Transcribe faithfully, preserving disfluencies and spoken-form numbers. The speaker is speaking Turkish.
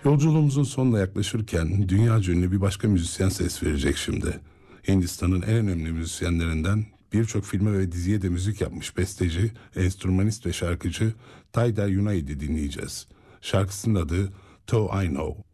Yolculuğumuzun sonuna yaklaşırken dünyaca ünlü bir başka müzisyen ses verecek şimdi. Hindistan'ın en önemli müzisyenlerinden, birçok filme ve diziye de müzik yapmış besteci, enstrümanist ve şarkıcı Tyler Yunaid'i dinleyeceğiz. Şarkısının adı "Though I Know".